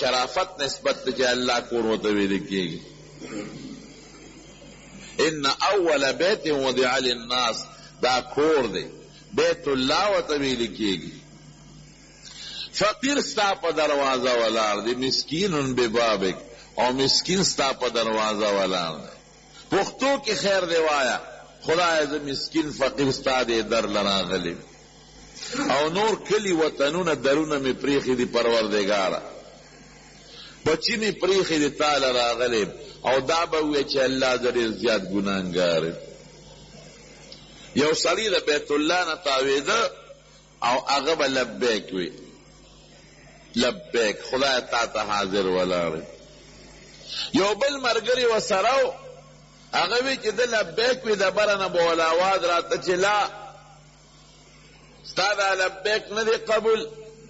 شرافت نسبت چې الله کور ورته ویل کېږي. ان اول بیت وضع للناس دا کور دی، بیت الله ورته ویل کېږي. فقیر ستا په دروازه ولاړ دی، مسکین ببابک، او مسکین ستا په دروازه ولاړ دی. پښتو کې خیر دی وایا خدای زه مسکین فقیر ستا دی در لراغلی، او نور کلی وطنونه درونه می پریخي دي پروردګاره، بچی می پریخي دي تعالی راغلی، او دا به وی چې الله زه ډېر زیات ګناهګار یم. یو سړی د بیت الله نه تاویده او هغه به لبیک وی، لبیک خدای تا ته حاضر ولاړ. یو بل ملګری ورسره و، هغه وی چې د لبیک وی د بره نه به ول اواز راته چې لا ستا دا لبیک نه دی قبول.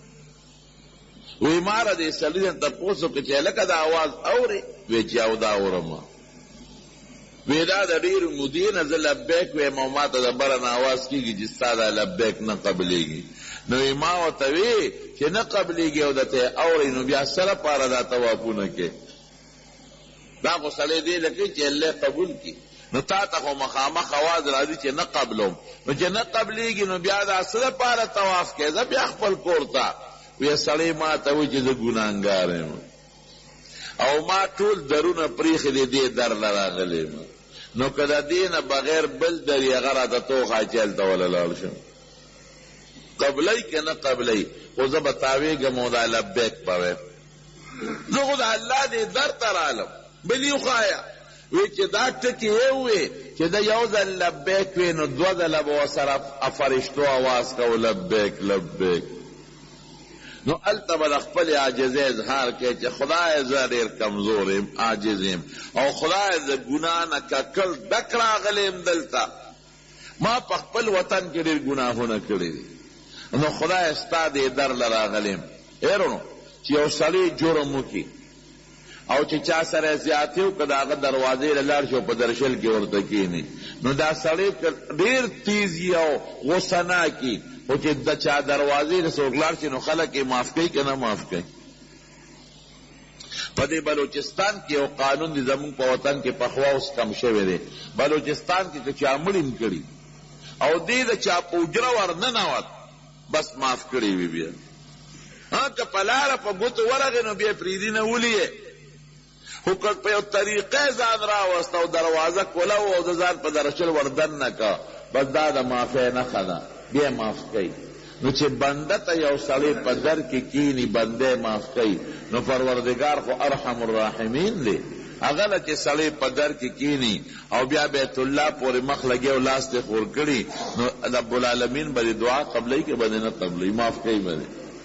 وی ما را دې سړي نه تپوس وکړه چې هلکه دا اواز اورې؟ وی چې او دا اورم. وی دا د ډېرو مودې نه زه لبیک ویم او ما ته د بره نه اواز کېږي چې ستا دا لبیک نه قبلېږي. نو وی ما ورته وی چې نه قبلېږي او درته اورئ نو بیا څه لپاره دا طوافونه کې؟ دا خو سړی دی لکه چې الله قبول کړي، نو تا ته خو مخامخ اواز راځي چې نه قبلوم، نو چې نه قبلېږي نو بیا دا څه لپاره طواف کوې؟ زه بیا خپل کور ته. وی سړی ما ته وایي چې زه ګناهګار یم او ما ټول درونه پریښي دي دې در له راغلی یم، نو که د دې نه بغیر بل در یې هغه راته توښایي چې هلته وله لاړ شم. قبلی که نه قبلی خو زه به تاویږم او دا لبیک به ویم. زه خو د الله دې در ته رالم، بل یې وښایه. وی چې دا ټکي یې ووی چې د یو ځل لبیک وی نو دوه ځله به ورسره فرشتو اواز کو لبیک لبیک. نو هلته به د خپلې عاجزۍ اظهار کوي چې خدای زه ډېر کمزور یم، عاجز یم، او خدای زه ګناه نه ککړ ډک راغلی یم دلته، ما په خپل وطن کې ډېر ګناهونه کړي دي، نو خدای ستا دې در له راغلی یم. هیرونو چې یو سړی جرم وکړي او چې چا سره زیاتې وکړه د هغه دروازې له لاړ شي او په درشل کې ورته کښېني، نو دا سړی ډېر تیز وي او غصه ناک وي، خو چې د چا دروازې له څوک لاړ شي نو خلک یې معاف کوي که نه معاف کوي. په دې بلوچستان کې یو قانون دی زمونږ په وطن کې پخوا اوس کم شوی دی. بلوچستان کې که چا مړیم کړي او دې د چا په حجره ورننوت بس معاف کړی وي بیا. که په لاره په ګوتو ورغې نو بیا پرېږدي نه ولي خو که په یو طریقې ځان راوست او دروازه کوله او د ځان په درشل وردن نه که بس دا د معافۍ نښه ده، بیا معاف کوي. نو چې بنده ته یو سړی په در کې کینی بنده معاف کوي، نو پروردګار خو ارحم الراحمین دی. هغه له چې سړی په در کې کینی او بیا بیت الله پورې مخ لګي او لاس ته خور کړي، نو رب العالمین به دعا قبلوي که به نه قبلوي، معاف کوي به.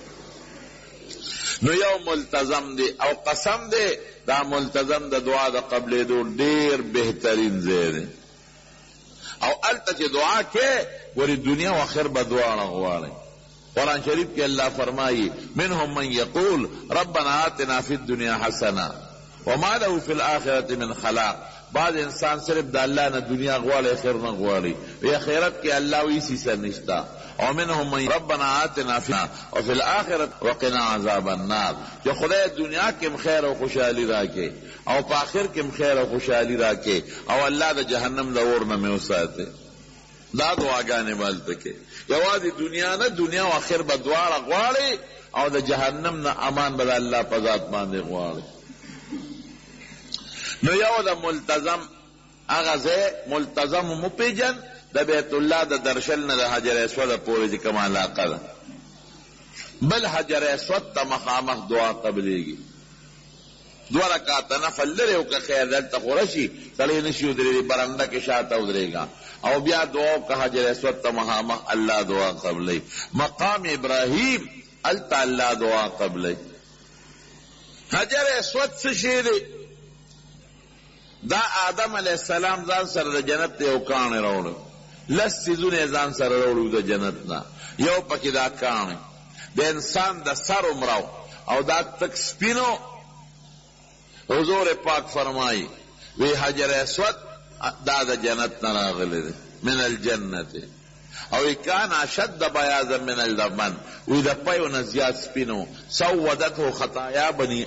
نو یو ملتزم دی او قسم دی دا ملتزم د دعا د قبلېدو ډېر بهترین ځای دی. او هلته چې دعا کې ورې دنیا و آخر به دواړه غواړئ. قرآن شریف کې الله فرمایي منهم من یقول ربنا آتنا فی الدنیا حسنه وما له فی الآخرة من خلاق. بعض انسان صرف د الله نه دنیا غواړي آخر نه غواړي، وی آخرت کې الله وی سیسه نشته. او منهم من ربنا آتنا وفي الآخرة وقنا عذاب النار، جو خدای دنیا کې خیر او خوشحالی راکې او په آخر کې خیر او خوشحالی راکې او الله د جهنم د اور نه مې وساتې. دا دعاګانې به هلته کې یوازې دنیا نه، دنیا او آخر به دواړه غواړي او د جهنم نه امان به د الله په ذات باندې غواړي. نو یو د ملتزم هغه ځای ملتزم مو پیژن د بیت الله د درشل نه د حجر اسود پورې چې کوم علاقه ده، بل حجر اسود ته مخامخ دعا قبلېږي. 2 رکعاته نفل لرې وکړه خیر دلته خو رشي سړی نشي ودرېدی، برنډه کې شاته ودرېږه او بیا دعا وکړه حجر اسود ته مخامخ، الله دعا قبلوي. مقام ابراهیم هلته الله دعا قبلوي. حجر اسود څه شی دی؟ دا آدم علیہ السلام ځان سره د جنت یو کاڼی راوړو، 10 څیزونه ځان سره راوړو د جنت نه. یو پکې دا کاڼی د انسان د سر عمرو او دا تک سپینو. حضور پاک فرمائی وی حجر اسود دا د جنت نه راغلی دی، من الجنت. او کان اشد بیاضا من اللبن، وی د پیو نه زیات سپینو. سودته خطایا بنی